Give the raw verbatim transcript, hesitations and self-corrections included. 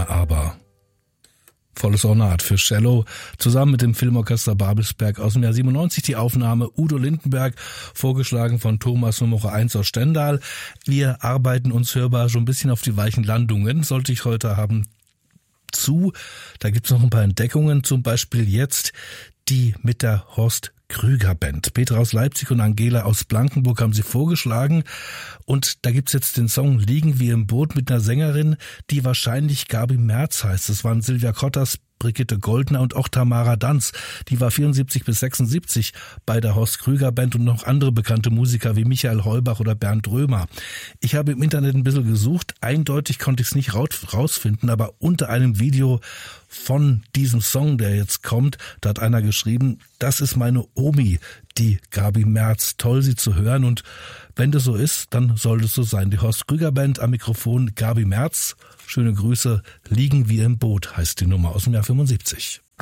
Na aber. Volles Ornat für Cello, zusammen mit dem Filmorchester Babelsberg aus dem Jahr siebenundneunzig, die Aufnahme Udo Lindenberg, vorgeschlagen von Thomas Nummer eins aus Stendal. Wir arbeiten uns hörbar schon ein bisschen auf die weichen Landungen, sollte ich heute haben, zu. Da gibt's noch ein paar Entdeckungen, zum Beispiel jetzt die mit der Horst Krüger Band. Petra aus Leipzig und Angela aus Blankenburg haben sie vorgeschlagen. Und da gibt's jetzt den Song Liegen wir im Boot mit einer Sängerin, die wahrscheinlich Gabi Merz heißt. Das waren Silvia Kottas, Brigitte Goldner und auch Tamara Danz. Die war vierundsiebzig bis sechsundsiebzig bei der Horst Krüger Band und noch andere bekannte Musiker wie Michael Heubach oder Bernd Römer. Ich habe im Internet ein bisschen gesucht. Eindeutig konnte ich es nicht rausfinden, aber unter einem Video von diesem Song, der jetzt kommt, da hat einer geschrieben, das ist meine Omi, die Gabi Merz. Toll, sie zu hören, und wenn das so ist, dann soll es so sein. Die Horst Krüger Band am Mikrofon, Gabi Merz. Schöne Grüße. Liegen wir im Boot heißt die Nummer aus dem Jahr fünfundsiebzig.